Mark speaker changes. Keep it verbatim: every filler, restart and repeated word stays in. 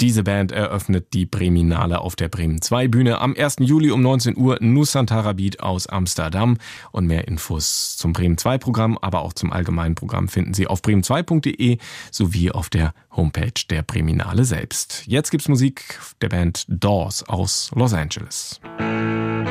Speaker 1: Diese Band eröffnet die Breminale auf der Bremen zwei Bühne am ersten Juli um neunzehn Uhr. Nusantara Beat aus Amsterdam. Und mehr Infos zum Bremen zwei Programm, aber auch zum allgemeinen Programm finden Sie auf bremen zwei punkt de sowie auf der Homepage der Breminale selbst. Jetzt gibt's Musik der Band Doors aus Los Angeles.